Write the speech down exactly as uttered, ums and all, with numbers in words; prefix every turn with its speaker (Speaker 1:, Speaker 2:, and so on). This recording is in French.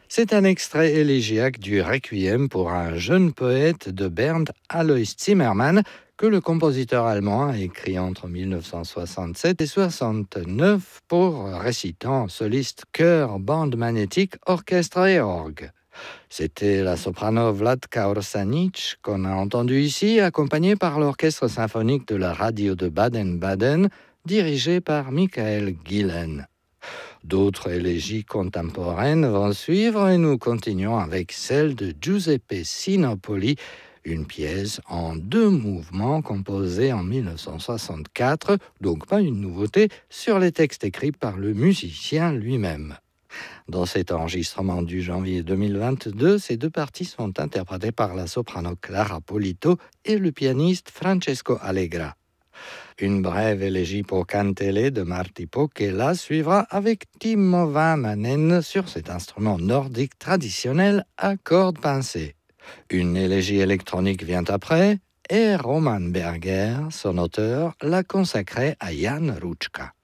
Speaker 1: C'est un extrait élégiaque du Requiem pour un jeune poète de Bernd Alois Zimmermann que le compositeur allemand a écrit entre dix-neuf cent soixante-sept et soixante-neuf pour récitant soliste, chœur, bande magnétique, orchestre et orgue. C'était la soprano Vladka Orsanic qu'on a entendue ici, accompagnée par l'orchestre symphonique de la radio de Baden-Baden, dirigé par Michael Gillen. D'autres élégies contemporaines vont suivre et nous continuons avec celle de Giuseppe Sinopoli, une pièce en deux mouvements composée en dix-neuf cent soixante-quatre, donc pas une nouveauté, sur les textes écrits par le musicien lui-même. Dans cet enregistrement du janvier deux mille vingt-deux, ces deux parties sont interprétées par la soprano Clara Polito et le pianiste Francesco Allegra. Une brève élégie pour Kantele de Martti Pokela suivra avec Timo Vähämänen sur cet instrument nordique traditionnel à cordes pincées. Une élégie électronique vient après et Roman Berger, son auteur, l'a consacrée à Jan Ručka.